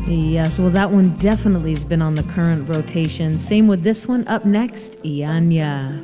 Yes, well, that one definitely has been on the current rotation. Same with this one. Up next, Ianya.